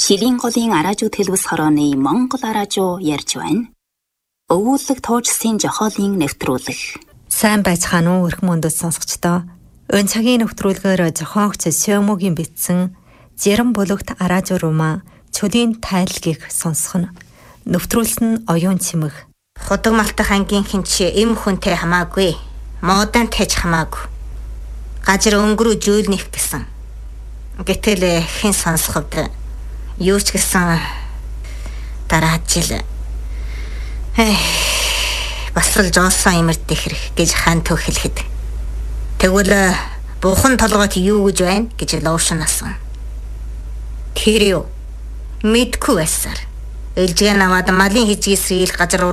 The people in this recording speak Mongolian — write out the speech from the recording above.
Шилийн голын араажууд хэлбэс хорооны Монгол араажуу ярьж байна. Өвүүлэг туужсын жохоолын нэвтрүүлэг. Сайн байцгаана уу өрхөн мөндөд сонсогчдоо. Өн цагийн нэвтрүүлгээр зохиогч Сёмөгийн бичсэн Зэрэн бүлэгт араажуу руума чөлийн тайлгийг сонсох нь. Нэвтрүүлсэн нь оюун цэмэг. Худаг малтах ангийн хинч эм хүнтэй хамаагүй. Муудан тэж хамаагүй. Гажир өнгөрөө жөөлнөх гэсэн. Гэтэл хэн сонсоход юу ч гэсэн дараа жил бас л жоосон имэрдэх хэрэг гэж хаан төхөлөхөд. Тэгвэл бухан толгойд юу гэж байна гэж луушин асан. Тэр юу? Мэдгүй байсаар. Элжгэн аваад малын хижгээс ил газар